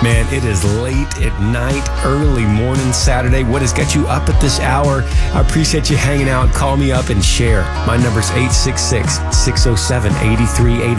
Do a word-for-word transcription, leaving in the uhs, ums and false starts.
Man, it is late at night, early morning Saturday. What has got you up at this hour? I appreciate you hanging out. Call me up and share. My number's eight six six, six oh seven, eight three eight